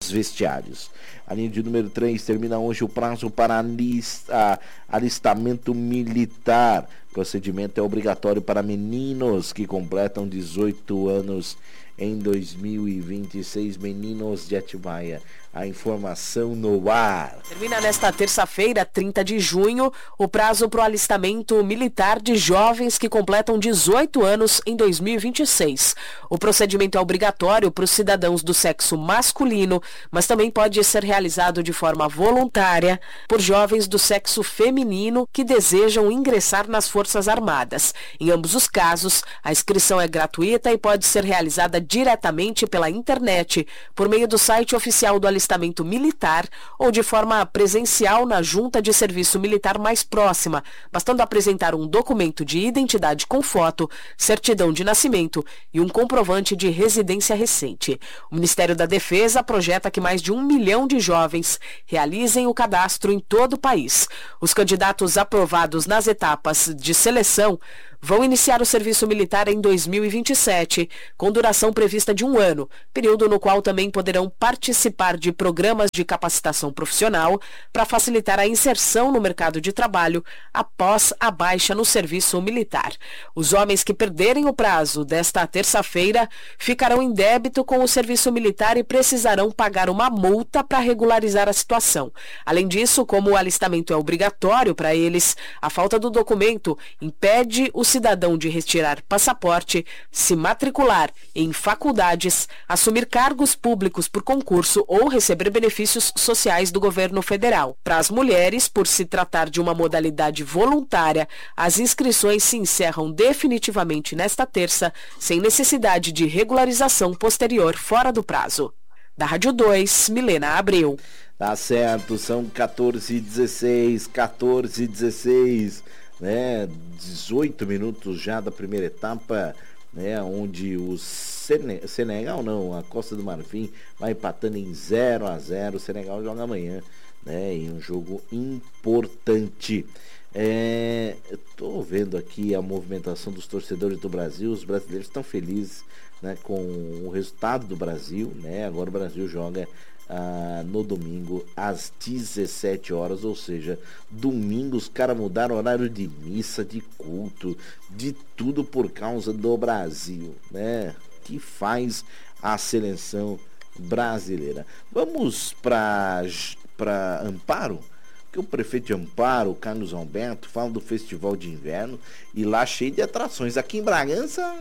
vestiários. A linha de número 3 termina hoje o prazo para alistamento militar. O procedimento é obrigatório para meninos que completam 18 anos em 2026, meninos de Atibaia. A informação no ar. Termina nesta terça-feira, 30 de junho, o prazo para o alistamento militar de jovens que completam 18 anos em 2026. O procedimento é obrigatório para os cidadãos do sexo masculino, mas também pode ser realizado de forma voluntária por jovens do sexo feminino que desejam ingressar nas Forças Armadas. Em ambos os casos, a inscrição é gratuita e pode ser realizada diretamente pela internet, por meio do site oficial do alistamento militar ou de forma presencial na junta de serviço militar mais próxima, bastando apresentar um documento de identidade com foto, certidão de nascimento e um comprovante de residência recente. O Ministério da Defesa projeta que mais de 1 milhão de jovens realizem o cadastro em todo o país. Os candidatos aprovados nas etapas de seleção vão iniciar o serviço militar em 2027, com duração prevista de 1 ano, período no qual também poderão participar de programas de capacitação profissional para facilitar a inserção no mercado de trabalho após a baixa no serviço militar. Os homens que perderem o prazo desta terça-feira ficarão em débito com o serviço militar e precisarão pagar uma multa para regularizar a situação. Além disso, como o alistamento é obrigatório para eles, a falta do documento impede o cidadão de retirar passaporte, se matricular em faculdades, assumir cargos públicos por concurso ou receber benefícios sociais do governo federal. Para as mulheres, por se tratar de uma modalidade voluntária, as inscrições se encerram definitivamente nesta terça, sem necessidade de regularização posterior fora do prazo. Da Rádio 2, Milena Abreu. Tá certo, são 14h16, né? 18 minutos já da primeira etapa, né? Onde o Senegal, a Costa do Marfim vai empatando em 0-0. O Senegal joga amanhã, né? Em um jogo importante. Eu tô vendo aqui a movimentação dos torcedores do Brasil. Os brasileiros estão felizes, né, com o resultado do Brasil, né? Agora o Brasil joga no domingo às 17 horas, ou seja, domingo os caras mudaram o horário de missa, de culto, de tudo por causa do Brasil, né? Que faz a seleção brasileira. Vamos para Amparo, que o prefeito de Amparo, Carlos Alberto, fala do Festival de Inverno e lá cheio de atrações. Aqui em Bragança,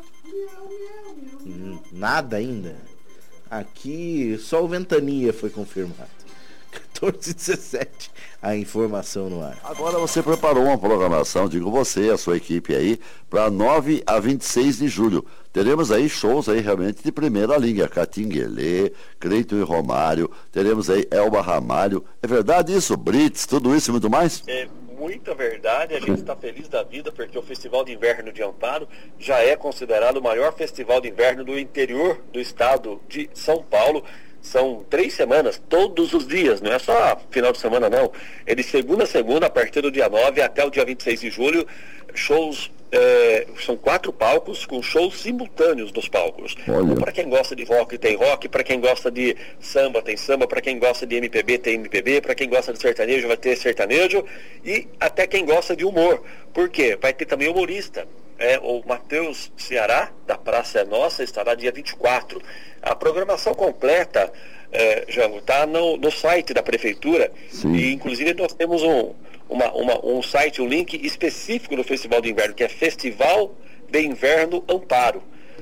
nada ainda. Aqui só o Ventania foi confirmado. 14h17, a informação no ar. Agora você preparou uma programação, digo você, a sua equipe aí, para 9 a 26 de julho. Teremos aí shows aí realmente de primeira linha, Catinguelê, Cleiton e Romário, teremos aí Elba Ramalho. É verdade isso? Brits, tudo isso e muito mais? É muita verdade, a gente está feliz da vida porque o Festival de Inverno de Amparo já é considerado o maior festival de inverno do interior do estado de São Paulo. São 3 semanas, todos os dias, não é só final de semana não. É de segunda a segunda, a partir do dia 9 até o dia 26 de julho, shows, são 4 palcos com shows simultâneos dos palcos. Para quem gosta de rock, tem rock, para quem gosta de samba, tem samba, para quem gosta de MPB, tem MPB, para quem gosta de sertanejo, vai ter sertanejo, e até quem gosta de humor. Por quê? Vai ter também humorista. O Matheus Ceará, da Praça é Nossa, estará dia 24. A programação completa, Jango, está no site da Prefeitura. Sim. E inclusive nós temos um site, um link específico do Festival de Inverno, que é Festival de Inverno Amparo.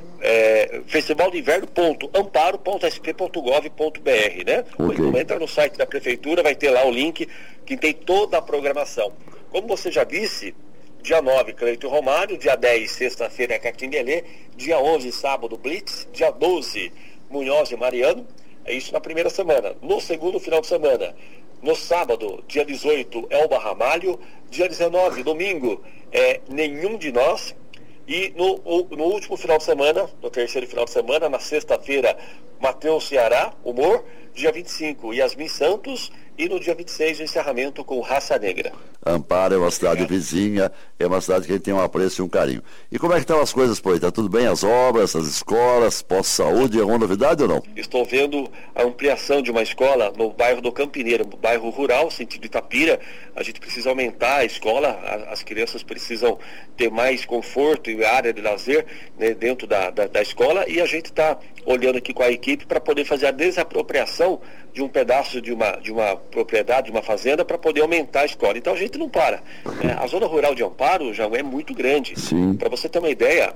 festivaldeInverno.amparo.sp.gov.br, né? Okay. Entra no site da Prefeitura, vai ter lá o link que tem toda a programação. Como você já disse, dia 9, Cleiton Romário, dia 10, sexta-feira, Catinguelê, dia 11, sábado, Blitz, dia 12, Munhoz e Mariano, é isso na primeira semana. No segundo final de semana, no sábado, dia 18, Elba Ramalho, dia 19, domingo, Nenhum de Nós, e no último final de semana, no terceiro final de semana, na sexta-feira, Matheus Ceará, Humor, dia 25, Yasmin Santos, e no dia 26 o encerramento com Raça Negra. Amparo é uma cidade vizinha, é uma cidade que a gente tem um apreço e um carinho. E como é que estão as coisas por aí? Está tudo bem? As obras, as escolas, pós-saúde, alguma novidade ou não? Estou vendo a ampliação de uma escola no bairro do Campineiro, no bairro rural, sentido Itapira. A gente precisa aumentar a escola, as crianças precisam ter mais conforto e área de lazer, né, dentro da escola, e a gente está olhando aqui com a equipe para poder fazer a desapropriação de um pedaço de uma propriedade, de uma fazenda, para poder aumentar a escola. Então a gente não para. A zona rural de Amparo já é muito grande. Para você ter uma ideia,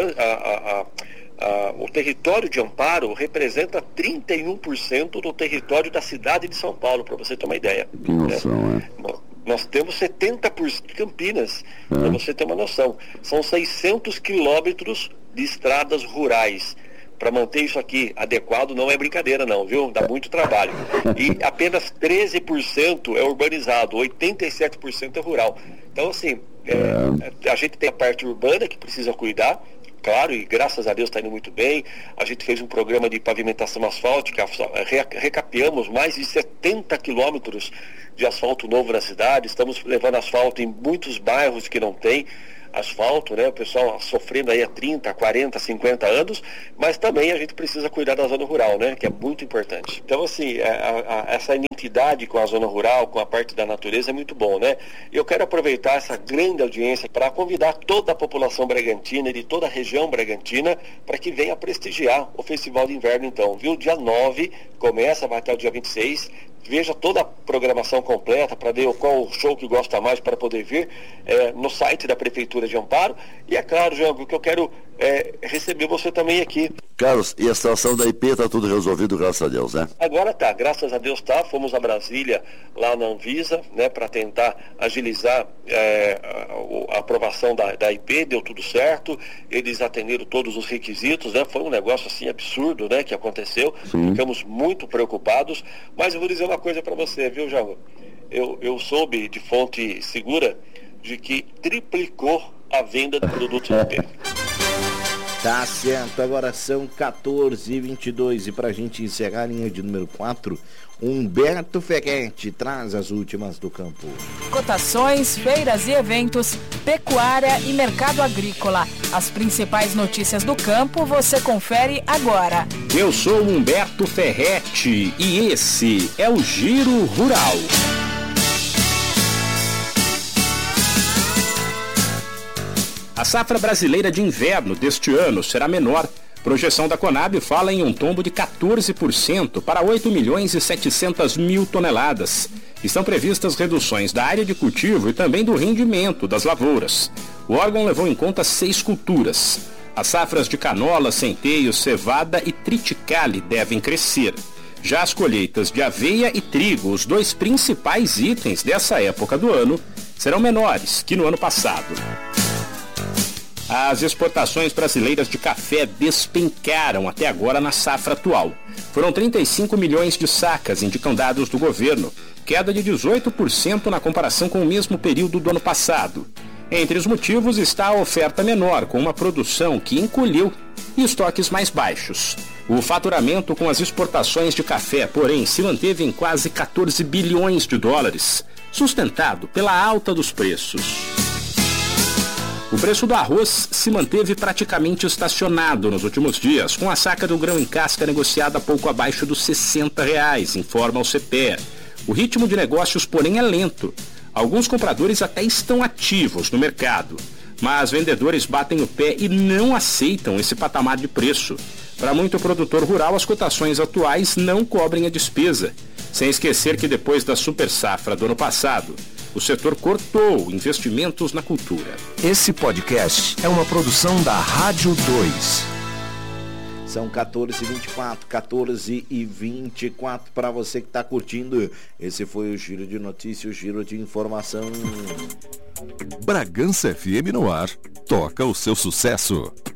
o território de Amparo representa 31% do território da cidade de São Paulo, para você ter uma ideia. Que noção, Nós temos 70% de Campinas, para você ter uma noção. São 600 quilômetros de estradas rurais. Para manter isso aqui adequado não é brincadeira não, viu? Dá muito trabalho. E apenas 13% é urbanizado, 87% é rural. Então, assim, a gente tem a parte urbana que precisa cuidar, claro, e graças a Deus está indo muito bem. A gente fez um programa de pavimentação asfáltica, recapeamos mais de 70 quilômetros de asfalto novo na cidade, estamos levando asfalto em muitos bairros que não tem asfalto, né? O pessoal sofrendo aí há 30, 40, 50 anos, mas também a gente precisa cuidar da zona rural, né? Que é muito importante. Então, assim, essa identidade com a zona rural, com a parte da natureza é muito bom, né? Eu quero aproveitar essa grande audiência para convidar toda a população bragantina e de toda a região bragantina para que venha prestigiar o Festival de Inverno, então, viu? Dia 9, começa, vai até o dia 26, veja toda a programação completa para ver qual o show que gosta mais para poder vir no site da Prefeitura de Amparo. E é claro, Jango, que eu quero receber você também aqui. Carlos, e a situação da IP está tudo resolvido, graças a Deus, né? Agora tá, graças a Deus tá. Fomos a Brasília, lá na Anvisa, né, para tentar agilizar a aprovação da IP, deu tudo certo, eles atenderam todos os requisitos, né? Foi um negócio assim absurdo, né, que aconteceu. Ficamos muito preocupados, mas eu vou dizer uma coisa para você, viu, Jango? Eu soube de fonte segura de que triplicou a venda de produtos IP. Tá certo, agora são 14h22 e pra gente encerrar a linha de número 4, Humberto Ferretti traz as últimas do campo. Cotações, feiras e eventos, pecuária e mercado agrícola. As principais notícias do campo você confere agora. Eu sou Humberto Ferretti e esse é o Giro Rural. A safra brasileira de inverno deste ano será menor. Projeção da Conab fala em um tombo de 14% para 8.700.000 toneladas. Estão previstas reduções da área de cultivo e também do rendimento das lavouras. O órgão levou em conta 6 culturas. As safras de canola, centeio, cevada e triticale devem crescer. Já as colheitas de aveia e trigo, os dois principais itens dessa época do ano, serão menores que no ano passado. As exportações brasileiras de café despencaram até agora na safra atual. Foram 35 milhões de sacas, indicam dados do governo, queda de 18% na comparação com o mesmo período do ano passado. Entre os motivos está a oferta menor, com uma produção que encolheu, e estoques mais baixos. O faturamento com as exportações de café, porém, se manteve em quase 14 bilhões de dólares, sustentado pela alta dos preços. O preço do arroz se manteve praticamente estacionado nos últimos dias, com a saca do grão em casca negociada pouco abaixo dos R$60, informa o CPE. O ritmo de negócios, porém, é lento. Alguns compradores até estão ativos no mercado, mas vendedores batem o pé e não aceitam esse patamar de preço. Para muito produtor rural, as cotações atuais não cobrem a despesa, sem esquecer que depois da super safra do ano passado, o setor cortou investimentos na cultura. Esse podcast é uma produção da Rádio 2. São 14h24, 14h24 para você que está curtindo. Esse foi o Giro de Notícias, o Giro de Informação. Bragança FM no ar. Toca o seu sucesso.